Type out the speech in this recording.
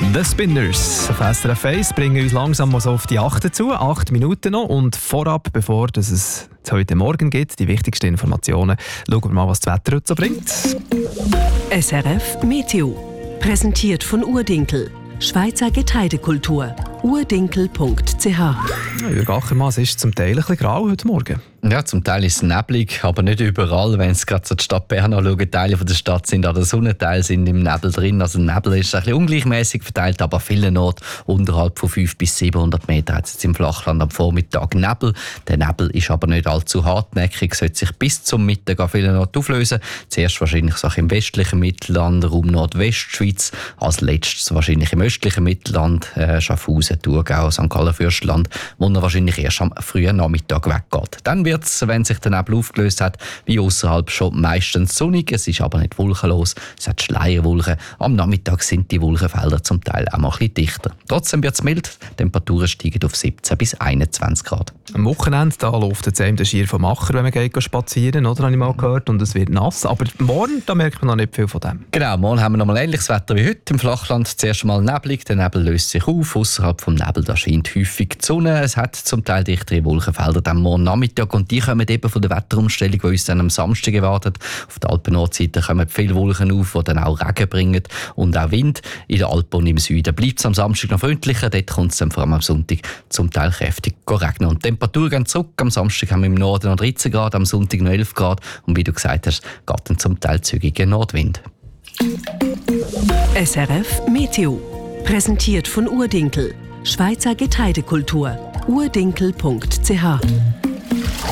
The Spinners auf SRF 1 bringen uns langsam mal so auf die 8 zu. 8 Minuten noch. Und vorab, bevor es heute Morgen geht, die wichtigsten Informationen, schauen wir mal, was das Wetter heute so bringt. SRF Meteo. Präsentiert von Urdinkel. Schweizer Getreidekultur. urdinkel.ch. Jürg Achermann, es ist zum Teil ein bisschen grau heute Morgen. Ja, zum Teil ist es neblig, aber nicht überall. Wenn Sie gerade so die Stadt Bern anschauen, Teile von der Stadt sind an der Sonne, Teile sind im Nebel drin. Also der Nebel ist ein bisschen ungleichmäßig verteilt, aber vielen Orten unterhalb von 500 bis 700 Meter hat es jetzt im Flachland am Vormittag Nebel. Der Nebel ist aber nicht allzu hartnäckig, sollte sich bis zum Mittag an vielen Orten auflösen. Zuerst wahrscheinlich so im westlichen Mittelland, Raum Nordwestschweiz, als letztes wahrscheinlich im östlichen Mittelland, Schaffhausen, Thurgau, St. Gallen-Fürstland, wo er wahrscheinlich erst am frühen Nachmittag weggeht. Dann wird es, wenn sich der Nebel aufgelöst hat, wie außerhalb schon meistens sonnig. Es ist aber nicht wolkenlos, es hat Schleierwolken. Am Nachmittag sind die Wolkenfelder zum Teil auch mal ein bisschen dichter. Trotzdem wird es mild, die Temperaturen steigen auf 17 bis 21 Grad. Am Wochenende da läuft jetzt der Schier vom Acher, wenn man geht spazieren, oder? Habe ich mal gehört, und es wird nass. Aber morgen, da merkt man noch nicht viel von dem. Genau, morgen haben wir noch mal ähnliches Wetter wie heute im Flachland. Zuerst mal neblig, der Nebel löst sich auf. Außerhalb vom Nebel da scheint häufig die Sonne. Es hat zum Teil dichtere Wolkenfelder am morgen Nachmittag. Und die kommen eben von der Wetterumstellung, die uns dann am Samstag erwartet. Auf der Alpen-Nordseite kommen viele Wolken auf, die dann auch Regen bringen und auch Wind. In der Alpen und im Süden bleibt es am Samstag noch freundlicher. Dort kommt es dann vor allem am Sonntag zum Teil kräftig regnen. Und die Temperaturen gehen zurück. Am Samstag haben wir im Norden noch 13 Grad, am Sonntag noch 11 Grad. Und wie du gesagt hast, geht dann zum Teil zügiger Nordwind. SRF Meteo. Präsentiert von Urdinkel. Schweizer Getreidekultur. urdinkel.ch.